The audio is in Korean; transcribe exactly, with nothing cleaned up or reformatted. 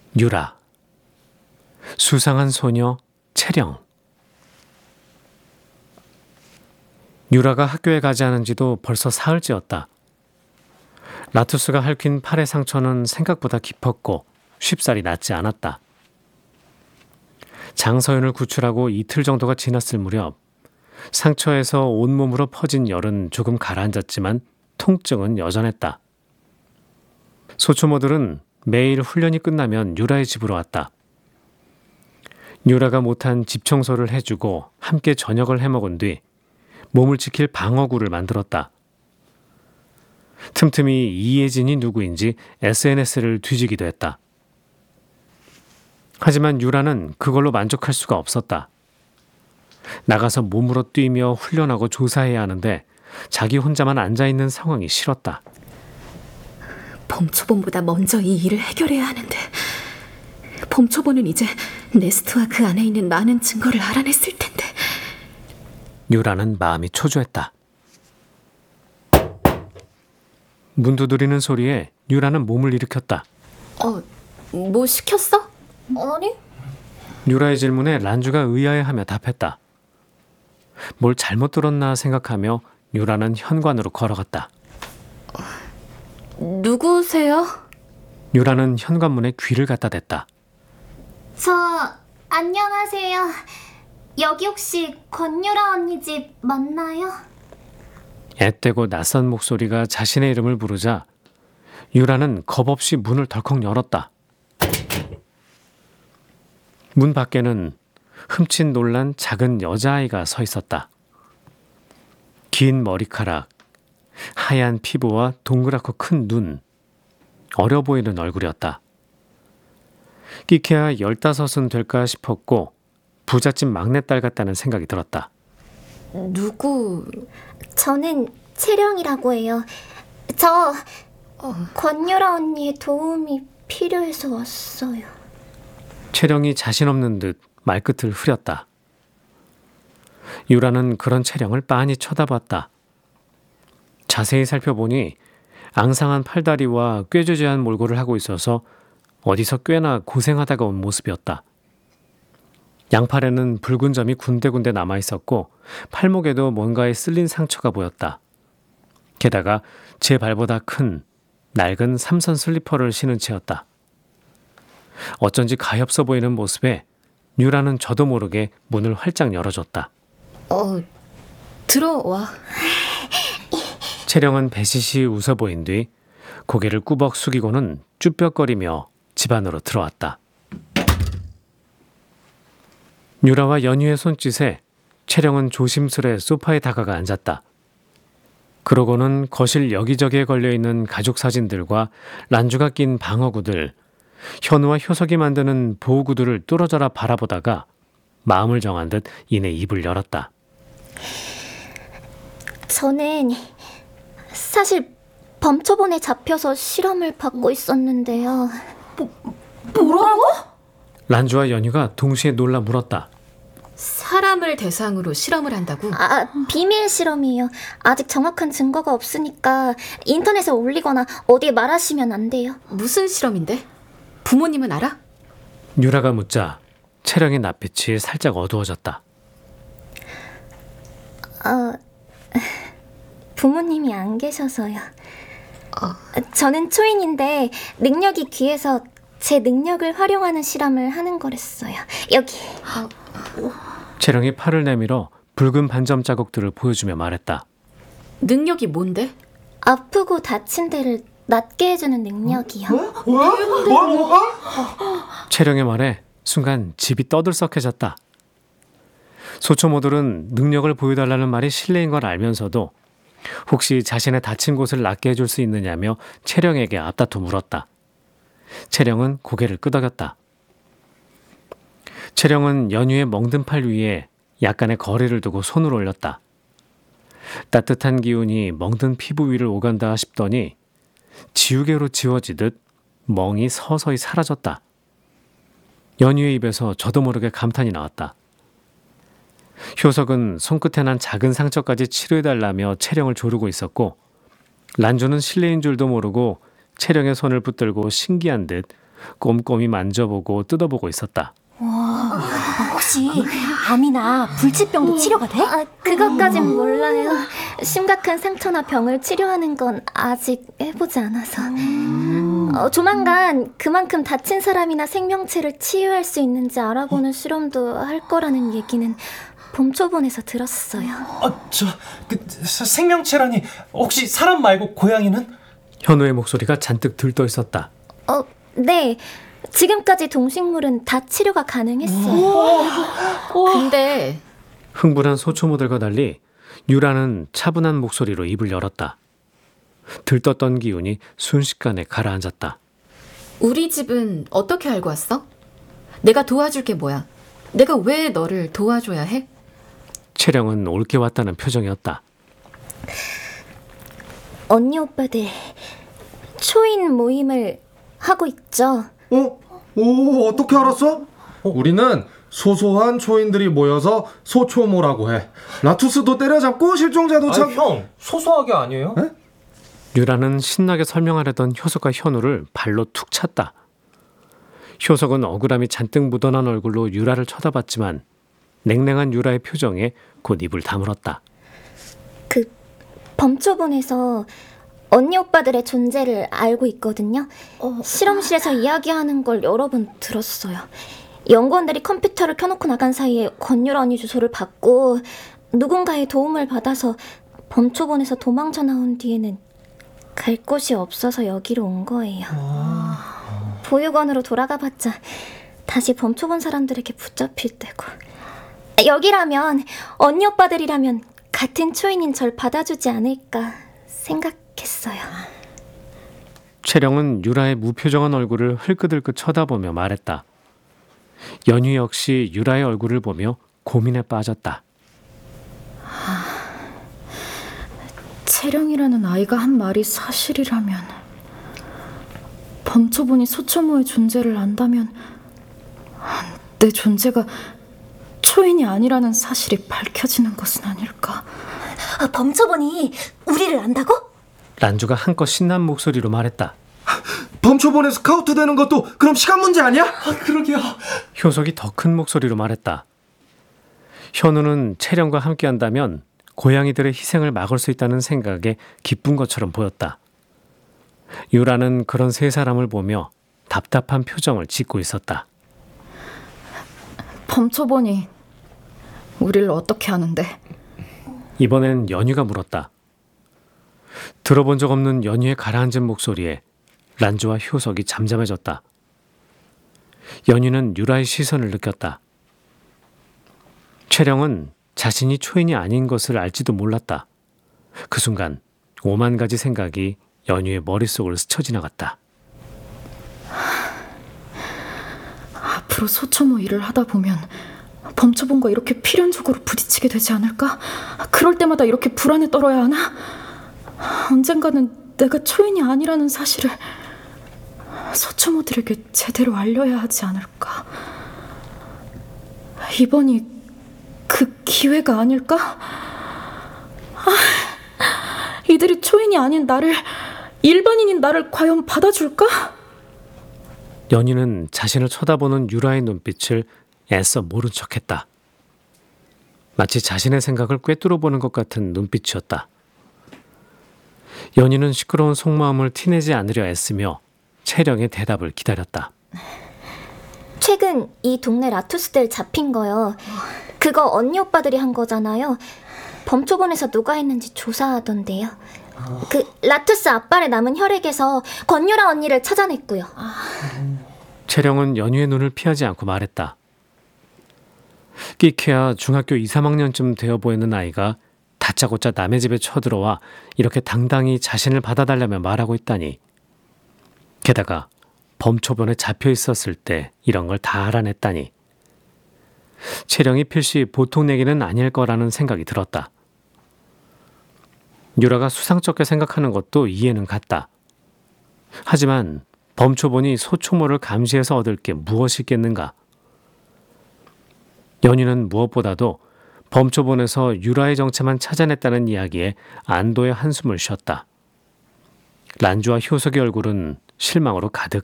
유라, 수상한 소녀 채령. 유라가 학교에 가지 않은 지도 벌써 사흘째였다. 라투스가 핥힌 팔의 상처는 생각보다 깊었고 쉽사리 낫지 않았다. 장서연을 구출하고 이틀 정도가 지났을 무렵 상처에서 온몸으로 퍼진 열은 조금 가라앉았지만 통증은 여전했다. 소초모들은 매일 훈련이 끝나면 유라의 집으로 왔다. 유라가 못한 집 청소를 해주고 함께 저녁을 해먹은 뒤 몸을 지킬 방어구를 만들었다. 틈틈이 이예진이 누구인지 에스엔에스를 뒤지기도 했다. 하지만 유라는 그걸로 만족할 수가 없었다. 나가서 몸으로 뛰며 훈련하고 조사해야 하는데 자기 혼자만 앉아있는 상황이 싫었다. 범초본보다 먼저 이 일을 해결해야 하는데 범초본은 이제 네스트와 그 안에 있는 많은 증거를 알아냈을 텐데. 유라는 마음이 초조했다. 문 두드리는 소리에 유라는 몸을 일으켰다. 어, 뭐 시켰어? 아니? 유라의 질문에 란주가 의아해하며 답했다. 뭘 잘못 들었나 생각하며 유라는 현관으로 걸어갔다. 누구세요? 유라는 현관문에 귀를 갖다 댔다. 저 안녕하세요. 여기 혹시 권유라 언니 집 맞나요? 앳되고 낯선 목소리가 자신의 이름을 부르자 유라는 겁없이 문을 덜컥 열었다. 문 밖에는 흠칫 놀란 작은 여자아이가 서 있었다. 긴 머리카락, 하얀 피부와 동그랗고 큰 눈, 어려 보이는 얼굴이었다. 끼케야 열다섯은 될까 싶었고 부잣집 막내딸 같다는 생각이 들었다. 누구? 저는 채령이라고 해요. 저 권유라 언니의 도움이 필요해서 왔어요. 채령이 자신 없는 듯 말끝을 흐렸다. 유라는 그런 채령을 빤히 쳐다봤다. 자세히 살펴보니 앙상한 팔다리와 꾀죄죄한 몰골을 하고 있어서 어디서 꽤나 고생하다가 온 모습이었다. 양팔에는 붉은 점이 군데군데 남아있었고 팔목에도 뭔가에 쓸린 상처가 보였다. 게다가 제 발보다 큰 낡은 삼선 슬리퍼를 신은 채였다. 어쩐지 가엾어 보이는 모습에 유라는 저도 모르게 문을 활짝 열어줬다. 어, 들어와. 채령은 배시시 웃어 보인 뒤 고개를 꾸벅 숙이고는 쭈뼛거리며 집 안으로 들어왔다. 유라와 연유의 손짓에 채령은 조심스레 소파에 다가가 앉았다. 그러고는 거실 여기저기에 걸려있는 가족 사진들과 란주가 낀 방어구들, 현우와 효석이 만드는 보호구들을 뚫어져라 바라보다가 마음을 정한 듯 이내 입을 열었다. 저는 사실 범초본에 잡혀서 실험을 받고 있었는데요. 뭐라고? 란주와 연유가 동시에 놀라 물었다. 사람을 대상으로 실험을 한다고? 아, 비밀 실험이에요. 아직 정확한 증거가 없으니까 인터넷에 올리거나 어디에 말하시면 안 돼요. 무슨 실험인데? 부모님은 알아? 유라가 묻자 채령의 낯빛이 살짝 어두워졌다. 어, 부모님이 안 계셔서요. 어. 저는 초인인데 능력이 귀해서 제 능력을 활용하는 실험을 하는 거랬어요. 여기. 채령이 팔을 내밀어 붉은 반점 자국들을 보여주며 말했다. 능력이 뭔데? 아프고 다친 데를 낫게 해주는 능력이요. 채령의 말에 순간 집이 떠들썩해졌다. 소초모들은 능력을 보여달라는 말이 실례인 걸 알면서도 혹시 자신의 다친 곳을 낫게 해줄 수 있느냐며 채령에게 앞다퉈 물었다. 채령은 고개를 끄덕였다. 채령은 연유의 멍든 팔 위에 약간의 거리를 두고 손을 올렸다. 따뜻한 기운이 멍든 피부 위를 오간다 싶더니 지우개로 지워지듯 멍이 서서히 사라졌다. 연유의 입에서 저도 모르게 감탄이 나왔다. 효석은 손끝에 난 작은 상처까지 치료해달라며 채령을 조르고 있었고 란주는 실례인 줄도 모르고 채령의 손을 붙들고 신기한 듯 꼼꼼히 만져보고 뜯어보고 있었다. 혹시 암이나 불치병도 치료가 돼? 아, 그것까진 몰라요. 심각한 상처나 병을 치료하는 건 아직 해보지 않아서. 어, 조만간 그만큼 다친 사람이나 생명체를 치유할 수 있는지 알아보는 실험도 할 거라는 얘기는 범초본에서 들었어요. 아, 저, 그, 사- 생명체라니 혹시 사람 말고 고양이는? 현우의 목소리가 잔뜩 들떠 있었다. 어, 네. 지금까지 동식물은 다 치료가 가능했어요. 근데 흥분한 소초모들과 달리 유라는 차분한 목소리로 입을 열었다. 들떴던 기운이 순식간에 가라앉았다. 우리 집은 어떻게 알고 왔어? 내가 도와줄 게 뭐야? 내가 왜 너를 도와줘야 해? 채령은 올게 왔다는 표정이었다. 언니 오빠들 초인 모임을 하고 있죠. 어? 오, 어떻게 알았어? 우리는 소소한 초인들이 모여서 소초모라고 해. 라투스도 때려잡고 실종자도 아, 잡... 형, 소소하게 아니에요? 에? 유라는 신나게 설명하려던 효석과 현우를 발로 툭 찼다. 효석은 억울함이 잔뜩 묻어난 얼굴로 유라를 쳐다봤지만 냉랭한 유라의 표정에 곧 입을 다물었다. 그 범초본에서 언니 오빠들의 존재를 알고 있거든요. 실험실에서 이야기하는 걸 여러 번 들었어요. 연구원들이 컴퓨터를 켜놓고 나간 사이에 권유라 언니 주소를 받고 누군가의 도움을 받아서 범초본에서 도망쳐 나온 뒤에는 갈 곳이 없어서 여기로 온 거예요. 보육원으로 돌아가봤자 다시 범초본 사람들에게 붙잡힐 때고. 여기라면 언니 오빠들이라면 같은 초인인 절 받아주지 않을까 생각했어요. 채령은 유라의 무표정한 얼굴을 흘끗흘끗 쳐다보며 말했다. 연희 역시 유라의 얼굴을 보며 고민에 빠졌다. 채령이라는 아이가 한 말이 사실이라면, 범초본이 소초모의 존재를 안다면 내 존재가 초인이 아니라는 사실이 밝혀지는 것은 아닐까. 아, 범초본이 우리를 안다고? 란주가 한껏 신난 목소리로 말했다. 범초본에 스카우트 되는 것도 그럼 시간 문제 아니야? 아, 그러게요. 효석이 더 큰 목소리로 말했다. 현우는 채령과 함께한다면 고양이들의 희생을 막을 수 있다는 생각에 기쁜 것처럼 보였다. 유라는 그런 세 사람을 보며 답답한 표정을 짓고 있었다. 범초본이 우리를 어떻게 아는데? 이번엔 연희가 물었다. 들어본 적 없는 연희의 가라앉은 목소리에 란주와 효석이 잠잠해졌다. 연희는 유라의 시선을 느꼈다. 채령은 자신이 초인이 아닌 것을 알지도 몰랐다. 그 순간 오만 가지 생각이 연희의 머릿속을 스쳐 지나갔다. 앞으로 소초모 일을 하다 보면 범초본과 이렇게 필연적으로 부딪히게 되지 않을까? 그럴 때마다 이렇게 불안에 떨어야 하나? 언젠가는 내가 초인이 아니라는 사실을 소초모들에게 제대로 알려야 하지 않을까? 이번이 그 기회가 아닐까? 아, 이들이 초인이 아닌 나를, 일반인인 나를 과연 받아줄까? 연희는 자신을 쳐다보는 유라의 눈빛을 애써 모른 척했다. 마치 자신의 생각을 꿰뚫어보는 것 같은 눈빛이었다. 연희는 시끄러운 속마음을 티내지 않으려 애쓰며 채령의 대답을 기다렸다. 최근 이 동네 라투스들 잡힌 거요. 그거 언니 오빠들이 한 거잖아요. 범초본에서 누가 했는지 조사하던데요. 그 라투스 앞발에 남은 혈액에서 권유라 언니를 찾아냈고요. 채령은 연희의 눈을 피하지 않고 말했다. 끼케야 중학교 이, 삼 학년쯤 되어 보이는 아이가 다짜고짜 남의 집에 쳐들어와 이렇게 당당히 자신을 받아달라며 말하고 있다니. 게다가 범초본에 잡혀 있었을 때 이런 걸 다 알아냈다니. 채령이 필시 보통 얘기는 아닐 거라는 생각이 들었다. 유라가 수상쩍게 생각하는 것도 이해는 갔다. 하지만 범초본이 소초모를 감시해서 얻을 게 무엇이 있겠는가? 연희는 무엇보다도 범초본에서 유라의 정체만 찾아냈다는 이야기에 안도의 한숨을 쉬었다. 란주와 효석의 얼굴은 실망으로 가득